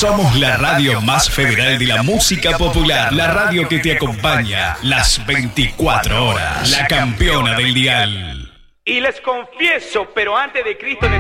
Somos la radio más federal de la música popular. La radio que te acompaña las 24 horas. La campeona del dial. Y les confieso, pero antes de Cristo